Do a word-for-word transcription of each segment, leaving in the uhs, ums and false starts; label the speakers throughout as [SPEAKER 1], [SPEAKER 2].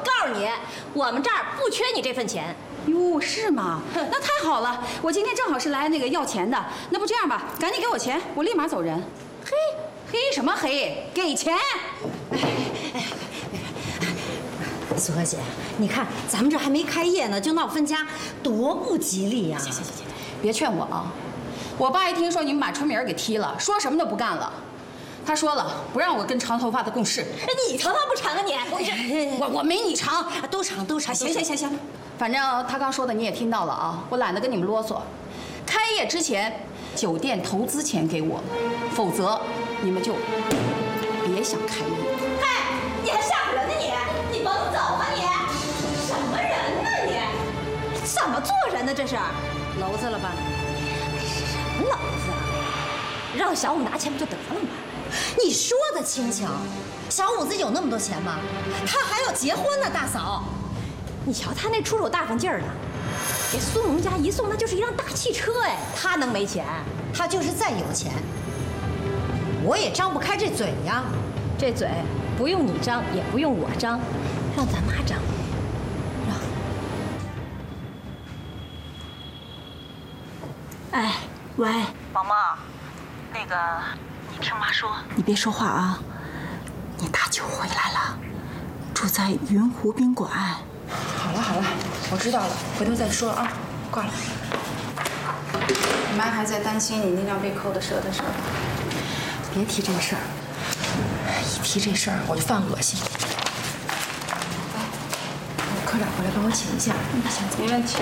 [SPEAKER 1] 告诉你，我们这儿不缺你这份钱。
[SPEAKER 2] 哟，是吗？那太好了，我今天正好是来那个要钱的。那不这样吧，赶紧给我钱，我立马走人。嘿，嘿什么嘿？给钱！哎哎
[SPEAKER 3] 哎，苏和姐，你看咱们这还没开业呢，就闹分家，多不吉利呀！
[SPEAKER 2] 行行行行，别劝我啊！我爸一听说你们把春明给踢了，说什么都不干了。他说了，不让我跟长头发的共事。
[SPEAKER 1] 你头发不长啊你？
[SPEAKER 2] 我我我没你长，
[SPEAKER 3] 都长都长。
[SPEAKER 2] 行行行行，反正他刚说的你也听到了啊，我懒得跟你们啰嗦。开业之前，酒店投资钱给我，否则你们就别想开业。
[SPEAKER 1] 嗨，你还吓唬人呢你？你甭走啊你！什么人呢你？怎么做人呢这是？
[SPEAKER 3] 娄子了吧？
[SPEAKER 1] 什么篓子啊？让小五拿钱不就得了吗？
[SPEAKER 3] 你说的轻巧，小五子有那么多钱吗？他还要结婚呢，大嫂。
[SPEAKER 1] 你瞧他那出手大方劲儿的，给苏萌家一送那就是一辆大汽车哎，他能没钱？
[SPEAKER 3] 他就是再有钱，我也张不开这嘴呀。
[SPEAKER 1] 这嘴不用你张，也不用我张，让咱妈张。让。哎，喂，
[SPEAKER 4] 宝妈，那个，你听妈说，
[SPEAKER 2] 你别说话啊！你大舅回来了，住在云湖宾馆。好了好了，我知道了，回头再说啊。挂了。你妈还在担心你那辆被扣的车的事儿，别提这事儿，一提这事儿我就犯恶心。来，科长回来帮我请一下。嗯，行，没问题。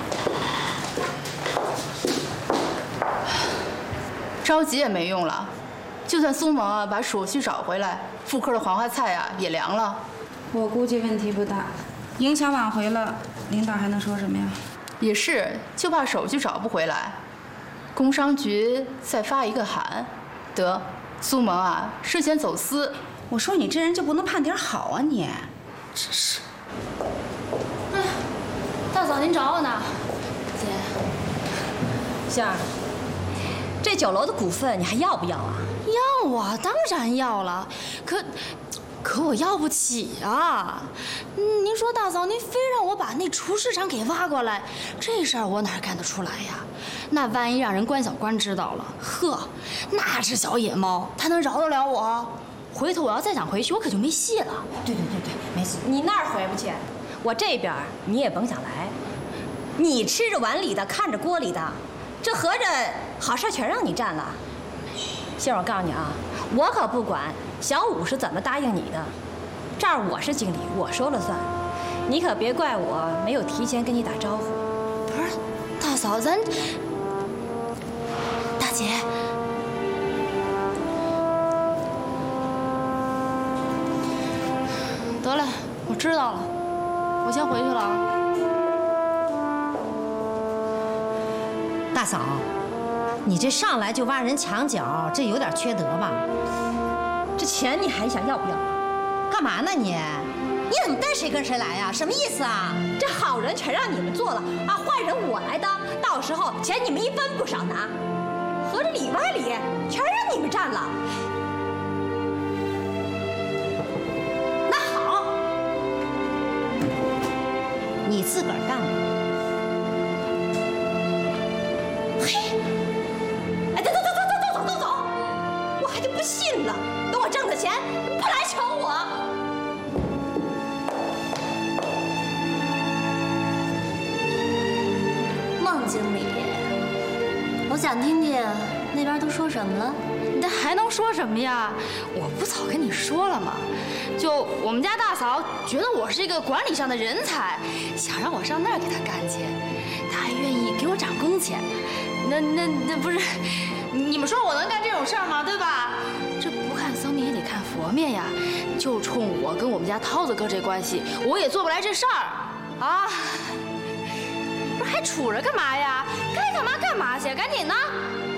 [SPEAKER 2] 着急也没用了，就算苏萌啊把手续找回来，妇科的黄花菜啊也凉了。
[SPEAKER 5] 我估计问题不大，影响挽回了，领导还能说什么呀？
[SPEAKER 2] 也是，就怕手续找不回来，工商局再发一个函，得苏萌啊涉嫌走私。
[SPEAKER 5] 我说你这人就不能盼点好啊你！
[SPEAKER 2] 真是。
[SPEAKER 6] 哎，大嫂您找我呢？
[SPEAKER 1] 姐，杏儿，这酒楼的股份你还要不要啊？
[SPEAKER 6] 要啊，当然要了。可，可我要不起啊！您说大嫂，您非让我把那厨师长给挖过来，这事儿我哪干得出来呀？那万一让人关小关知道了，呵，那只小野猫，它能饶得了我？回头我要再想回去，我可就没戏了。
[SPEAKER 3] 对对对对，没错。
[SPEAKER 1] 你那儿回不去，我这边你也甭想来。你吃着碗里的，看着锅里的，这合着好事全让你占了。杏儿，我告诉你啊，我可不管小五是怎么答应你的，这儿我是经理，我说了算，你可别怪我没有提前跟你打招呼。
[SPEAKER 6] 不是，大嫂，咱大姐，得嘞，我知道了，我先回去了啊。
[SPEAKER 3] 大嫂，你这上来就挖人墙角，这有点缺德吧？
[SPEAKER 1] 这钱你还想要不要？
[SPEAKER 3] 干嘛呢你？你怎么带谁跟谁来呀？什么意思啊？
[SPEAKER 1] 这好人全让你们做了啊，坏人我来当，到时候钱你们一分不少拿，合着里外里全让你们占了。
[SPEAKER 3] 那好，你自个儿干吧。
[SPEAKER 1] 哎，走走走走走走走走！我还就不信了，等我挣的钱不来求我。
[SPEAKER 6] 孟经理，我想听听那边都说什么了。那还能说什么呀？我不早跟你说了吗？就我们家大嫂觉得我是一个管理上的人才，想让我上那儿给她干去，她还愿意给我涨工钱。那那那不是，你们说我能干这种事儿吗？对吧？这不看僧面也得看佛面呀。就冲我跟我们家涛子哥这关系，我也做不来这事儿啊。不是还杵着干嘛呀？该干嘛干嘛去，赶紧的。